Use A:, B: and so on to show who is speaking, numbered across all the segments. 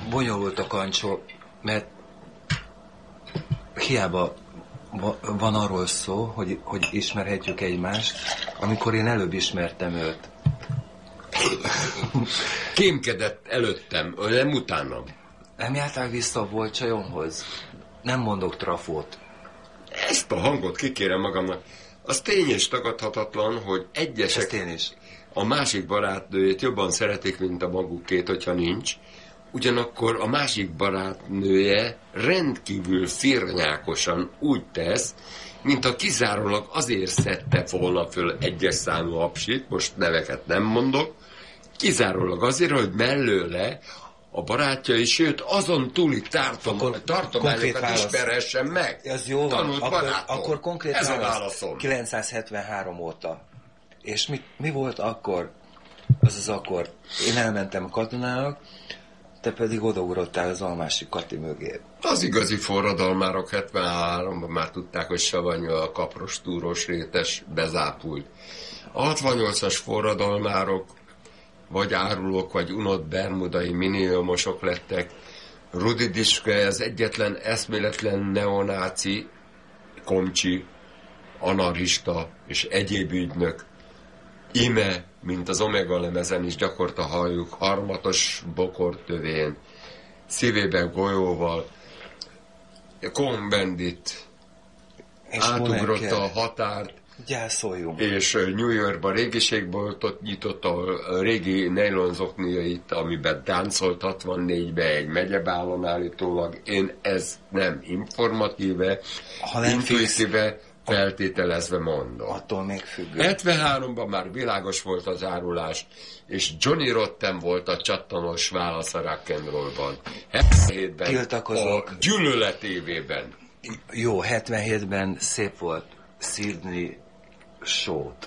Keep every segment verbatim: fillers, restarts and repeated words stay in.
A: bonyolult a kancsó, mert hiába van arról szó, hogy, hogy ismerhetjük egymást, amikor én előbb ismertem őt.
B: Kémkedett előttem, nem utánam.
A: Nem jártál vissza a volt csajomhoz? Nem mondok trafót.
B: Ezt a hangot kikérem magamnak. Az tény és tagadhatatlan, hogy egyesek
A: Ezt én is.
B: A másik barátnőjét jobban szeretik, mint a magukét, hogyha nincs. Ugyanakkor a másik barátnője rendkívül firnyákosan úgy tesz, mint a kizárólag azért szedte volna föl egyes számú apsit, most neveket nem mondok, kizárólag azért, hogy mellőle a barátjai, sőt azon túli tartományokat ismerhessen meg.
A: Ez jó van, akkor, akkor konkrét
B: Ez
A: válasz.
B: a válaszom.
A: kilencszázhetvenhárom óta. És mi, mi volt akkor? Az az akkor. Én elmentem a katonának, te pedig odaugrottál az Almási Kati mögé.
B: Az igazi forradalmárok hetvenháromban már tudták, hogy savanyú a kapros, túros, rétes, bezápult. A hatvannyolcas forradalmárok vagy árulók, vagy unott bermudai miniómosok lettek. Rudi Dischke az egyetlen eszméletlen neonáci, komcsi, anarchista és egyéb ügynök. Ime, mint az Omega lemezen is gyakorta halljuk, harmatos bokortövén, szívében golyóval, Cohn-Bendit átugrotta a határt,
A: gyászoljunk.
B: És New Yorkban régiségboltot nyitott, a régi nejlonzokniait, amiben táncolt hatvannégyben egy megyebálon állítólag. Én ez nem informatíve, intuitíve feltételezve mondom.
A: Attól még függő.
B: hetvenháromban már világos volt az árulás, és Johnny Rotten volt a csattanos válasz a rock'n'rollban. hetvenhétben a Gyűlölet évében.
A: Jó, hetvenhétben szép volt Sydney Show-t.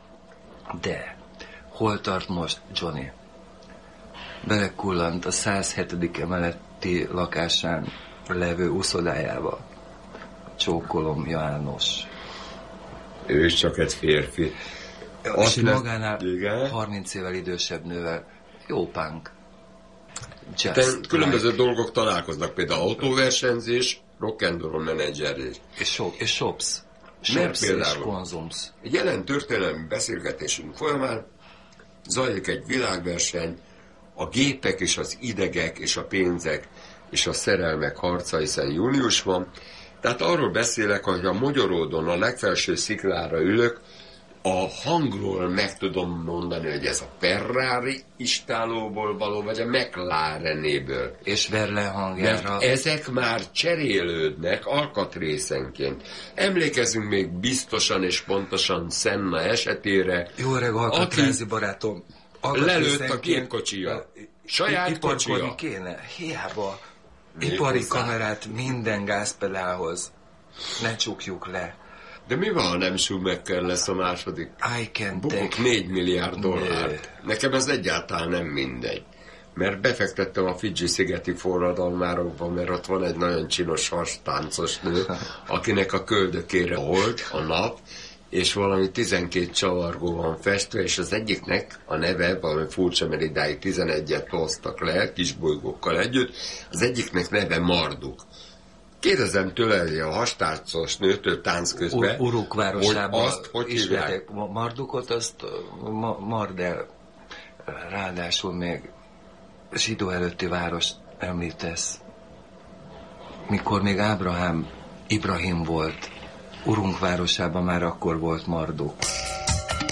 A: De hol tart most Johnny? Belekullant a százhetedik emeleti lakásán levő uszodájába. Csókolom János.
B: Ő is csak egy férfi.
A: És egy magánál igen? harminc évvel idősebb nővel. Jó punk.
B: Különböző right. dolgok találkoznak, például autóversenyzés, rock'n'roll menedzserés.
A: És, so, és shops. Shops és konzumsz.
B: Egy jelen történelmi beszélgetésünk folyamán zajlik egy világverseny, a gépek és az idegek és a pénzek és a szerelmek harca, hiszen június van. Tehát arról beszélek, hogy a Mogyoródon a legfelső sziklára ülök, a hangról meg tudom mondani, hogy ez a Ferrari istálóból való, vagy a McLarenéből.
A: És Verlen hangjára.
B: Mert ezek már cserélődnek alkatrészenként. Emlékezünk még biztosan és pontosan Senna esetére.
A: Jó öreg alkatrézi barátom.
B: Lelőtt a gépkocsija. Saját kocsija.
A: Kéne. Hiába. Ipari kamerát minden gázpedálhoz. Ne csukjuk le.
B: De mi van, ha nem Schumacher lesz a második?
A: I can
B: Bukok négy milliárd dollárt. Nekem ez egyáltalán nem mindegy. Mert befektettem a Fidzsi-szigeti forradalmárokba, mert ott van egy nagyon csinos hastáncos nő, akinek a köldökére holt a nap, és valami tizenkét csavargó van festve, és az egyiknek a neve, valami furcsa, mert idáig tizenegyet hoztak le, kisbolygókkal együtt, az egyiknek neve Marduk. Kérdezem tőle, a hastáncos nőtől tánc közben,
A: Ur- Urukvárosában
B: hogy azt, hogy
A: ismertek Mardukot, azt ma- Mardel, ráadásul még zsidó előtti várost említesz. Mikor még Ábrahám Ibrahim volt, Urunk városában már akkor volt Marduk.